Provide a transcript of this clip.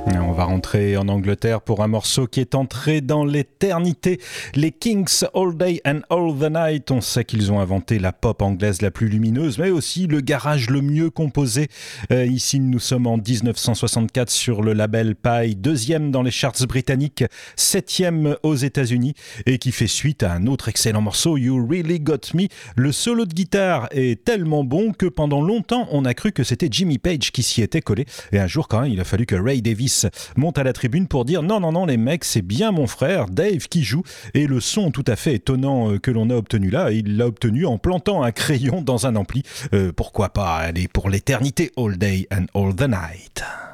On va rentrer en Angleterre pour un morceau qui est entré dans l'éternité. Les Kinks, All Day and All the Night. On sait qu'ils ont inventé la pop anglaise la plus lumineuse, mais aussi le garage le mieux composé. Ici, nous sommes en 1964 sur le label Pye, 2e dans les charts britanniques, 7e aux États-Unis, et qui fait suite à un autre excellent morceau, You Really Got Me. Le solo de guitare est tellement bon que pendant longtemps, on a cru que c'était Jimmy Page qui s'y était collé. Et un jour, quand même, il a fallu que Ray Davies monte à la tribune pour dire non les mecs, c'est bien mon frère Dave qui joue, et le son tout à fait étonnant que l'on a obtenu là, il l'a obtenu en plantant un crayon dans un ampli. Pourquoi pas aller pour l'éternité, All Day and All the Night.